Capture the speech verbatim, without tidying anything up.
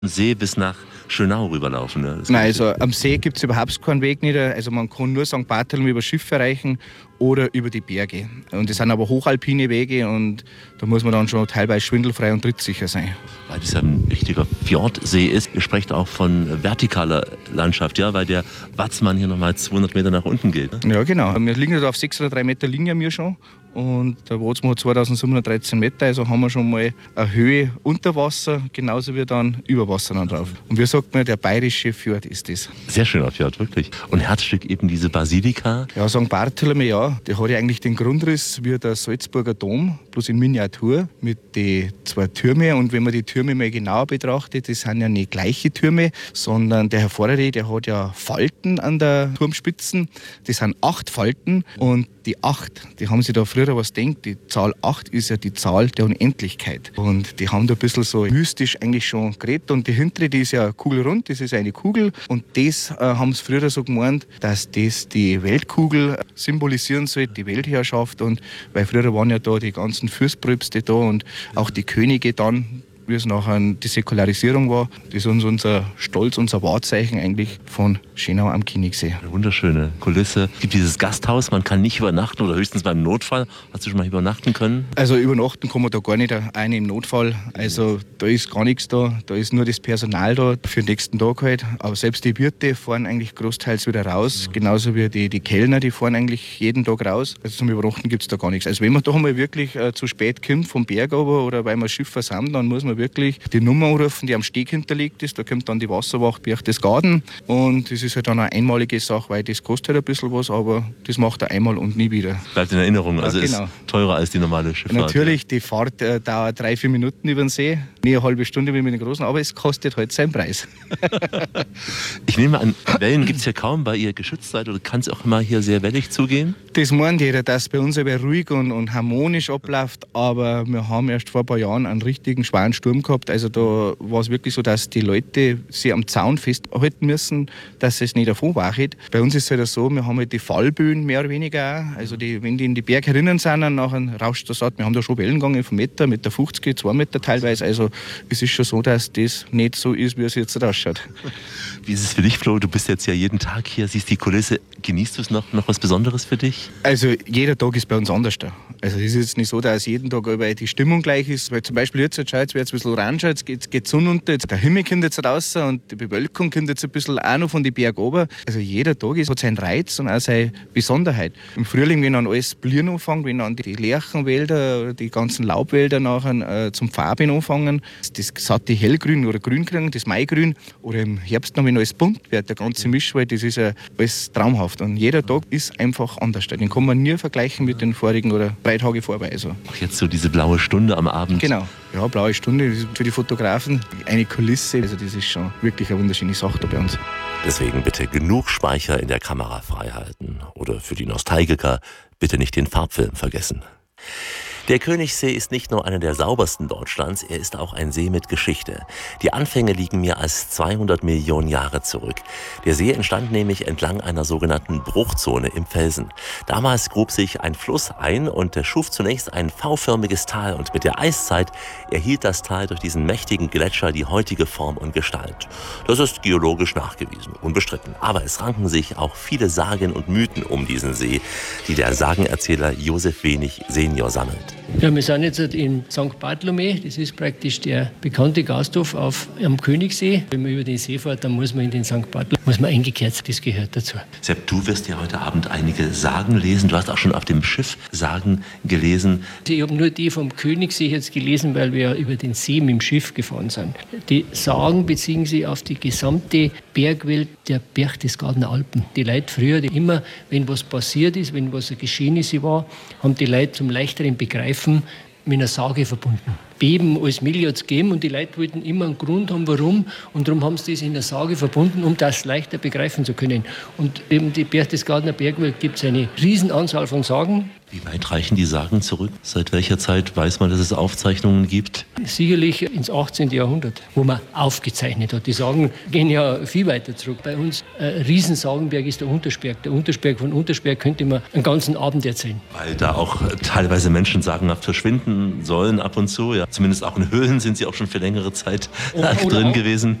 See bis nach Schönau rüberlaufen. Ne? Nein, also am See gibt es überhaupt keinen Weg nicht. Also man kann nur Sankt Bartholomew über Schiff erreichen oder über die Berge. Und das sind aber hochalpine Wege und da muss man dann schon teilweise schwindelfrei und trittsicher sein. Weil das ja ein richtiger Fjordsee ist. Ihr sprecht auch von vertikaler Landschaft, ja, weil der Watzmann hier nochmal zweihundert Meter nach unten geht. Ne? Ja, genau. Wir liegen da auf sechshundertdrei Meter liegen wir schon. Und der Watzmann hat zweitausendsiebenhundertdreizehn Meter, also haben wir schon mal eine Höhe unter Wasser, genauso wie dann über Wasser dann drauf. Und wie sagt man, der bayerische Fjord ist das. Sehr schöner Fjord, wirklich. Und Herzstück eben diese Basilika. Ja, Sankt Bartholomew, ja, der hat ja eigentlich den Grundriss wie der Salzburger Dom, bloß in Miniatur mit den zwei Türmen. Und wenn man die Türme mal genauer betrachtet, das sind ja nicht gleiche Türme, sondern der Herr Vorderli, der hat ja Falten an der Turmspitzen. Das sind acht Falten und die acht, die haben sich da früher was gedacht, die Zahl acht ist ja die Zahl der Unendlichkeit. Und die haben da ein bisschen so mystisch eigentlich schon geredet. Und die hintere, die ist ja kugelrund, das ist eine Kugel. Und das äh, haben sie früher so gemeint, dass das die Weltkugel symbolisieren soll, die Weltherrschaft. Und weil früher waren ja da die ganzen Fürstpröpste da und auch die Könige dann, wie es nachher die Säkularisierung war. Das ist uns unser Stolz, unser Wahrzeichen eigentlich von Schönau am Königssee. Eine wunderschöne Kulisse. Es gibt dieses Gasthaus, man kann nicht übernachten oder höchstens beim Notfall. Hast du schon mal übernachten können? Also übernachten kann man da gar nicht, eine im Notfall. Also da ist gar nichts da, da ist nur das Personal da für den nächsten Tag halt. Aber selbst die Wirte fahren eigentlich großteils wieder raus, ja. Genauso wie die, die Kellner, die fahren eigentlich jeden Tag raus. Also zum Übernachten gibt es da gar nichts. Also wenn man doch mal wirklich äh, zu spät kommt vom Berg runter oder weil wir Schiff versammelt, dann muss man wirklich die Nummer anrufen, die am Steg hinterlegt ist. Da kommt dann die Wasserwacht Berchtesgaden und das ist halt dann eine einmalige Sache, weil das kostet halt ein bisschen was, aber das macht er einmal und nie wieder. Bleibt in Erinnerung, also ja, genau. Ist teurer als die normale Schifffahrt. Natürlich, die Fahrt äh, dauert drei, vier Minuten über den See, nie eine halbe Stunde wie mit den Großen, aber es kostet halt seinen Preis. Ich nehme an, Wellen gibt es ja kaum, weil ihr geschützt seid, oder kann es auch immer hier sehr wellig zugehen? Das meint jeder, dass bei uns aber ruhig und, und harmonisch abläuft, aber wir haben erst vor ein paar Jahren einen richtigen schweren Sturm gehabt. Also da war es wirklich so, dass die Leute sich am Zaun festhalten müssen, dass es nicht davon wachit. Bei uns ist es halt so, wir haben halt die Fallböen mehr oder weniger auch. Also die, wenn die in die Berge herinnen sind, dann nachher rauscht das ab. Wir haben da schon Wellengange von Meter, Meter fünfzig, zwei Meter teilweise. Also es ist schon so, dass das nicht so ist, wie es jetzt ausschaut. Wie ist es für dich, Flo? Du bist jetzt ja jeden Tag hier, siehst die Kulisse. Genießt du es noch, noch was Besonderes für dich? Also jeder Tag ist bei uns anders da. Also es ist jetzt nicht so, dass jeden Tag über die Stimmung gleich ist. Weil zum Beispiel jetzt, jetzt wird es ein bisschen orange, jetzt geht, geht die Sonne unter, jetzt der Himmel kommt jetzt raus und die Bewölkung kommt jetzt ein bisschen auch noch von den Bergen runter. Also jeder Tag ist, hat seinen Reiz und auch seine Besonderheit. Im Frühling, wenn dann alles blühen anfängt, wenn dann die Lärchenwälder, die ganzen Laubwälder nachher äh, zum Farben anfangen, das satte Hellgrün oder Grüngrün, das Maigrün, oder im Herbst noch, wenn alles bunt wird, der ganze Mischwald, das ist ja alles traumhaft. Und jeder Tag ist einfach anders. Den kann man nie vergleichen mit den vorigen oder drei Tage vorbei. Also. Jetzt so diese blaue Stunde am Abend. Genau. Ja, blaue Stunde für die Fotografen eine Kulisse. Also das ist schon wirklich eine wunderschöne Sache da bei uns. Deswegen bitte genug Speicher in der Kamera freihalten. Oder für die Nostalgiker bitte nicht den Farbfilm vergessen. Der Königssee ist nicht nur einer der saubersten Deutschlands, er ist auch ein See mit Geschichte. Die Anfänge liegen mehr als zweihundert Millionen Jahre zurück. Der See entstand nämlich entlang einer sogenannten Bruchzone im Felsen. Damals grub sich ein Fluss ein und er schuf zunächst ein V-förmiges Tal und mit der Eiszeit erhielt das Tal durch diesen mächtigen Gletscher die heutige Form und Gestalt. Das ist geologisch nachgewiesen, unbestritten. Aber es ranken sich auch viele Sagen und Mythen um diesen See, die der Sagenerzähler Josef Wenig Senior sammelt. Ja, wir sind jetzt in Sankt Bartholomew. Das ist praktisch der bekannte Gasthof auf, am Königssee. Wenn man über den See fährt, dann muss man in den Sankt Bartholomew, muss man eingekehrt, das gehört dazu. Sepp, du wirst ja heute Abend einige Sagen lesen. Du hast auch schon auf dem Schiff Sagen gelesen. Ich habe nur die vom Königssee jetzt gelesen, weil wir über den See mit dem Schiff gefahren sind. Die Sagen beziehen sich auf die gesamte Bergwelt der Berchtesgadener Alpen. Die Leute früher, die immer, wenn was passiert ist, wenn was ein Geschehnis war, haben die Leute zum leichteren Begreifen mit einer Sage verbunden. Beben, alles Mögliche hat es gegeben und die Leute wollten immer einen Grund haben, warum. Und darum haben sie das in der Sage verbunden, um das leichter begreifen zu können. Und eben die Berchtesgadener Bergwelt gibt es eine Riesenanzahl von Sagen. Wie weit reichen die Sagen zurück? Seit welcher Zeit weiß man, dass es Aufzeichnungen gibt? Sicherlich ins achtzehnten Jahrhundert, wo man aufgezeichnet hat. Die Sagen gehen ja viel weiter zurück. Bei uns ein Riesensagenberg ist der Untersberg. Der Untersberg von Untersberg könnte man einen ganzen Abend erzählen. Weil da auch teilweise Menschen sagenhaft verschwinden sollen ab und zu, ja. Zumindest auch in Höhlen sind Sie auch schon für längere Zeit Oder, drin oder auch, gewesen.